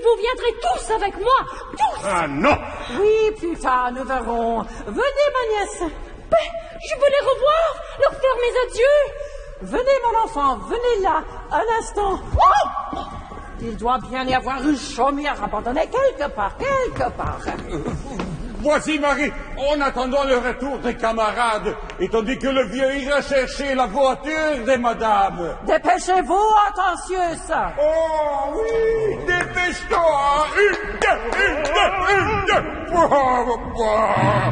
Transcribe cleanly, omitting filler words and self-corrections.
vous viendrez tous avec moi, tous. Ah non. Oui, plus tard, nous verrons. Venez, ma nièce. Ben, je veux les revoir, leur faire mes adieux. Venez, mon enfant, venez là, un instant. Oh! Il doit bien y avoir une chaumière abandonnée quelque part. Voici, Marie, en attendant le retour des camarades, et tandis que le vieux ira chercher la voiture des madames. Dépêchez-vous, attention. Oh oui, dépêche-toi. Une, deux.